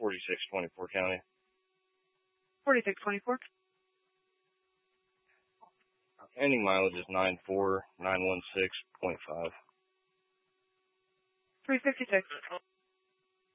4624 County. 4624. Ending mileage is 94916.5. 356.